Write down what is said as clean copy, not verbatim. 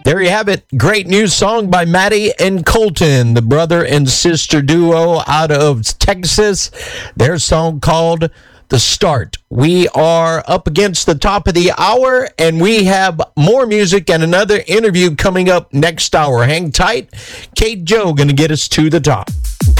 There you have it. Great new song by Maddie and Colton, the brother and sister duo out of Texas. Their song called The Start. We are up against the top of the hour, and we have more music and another interview coming up next hour. Hang tight. Kate Joe going to get us to the top.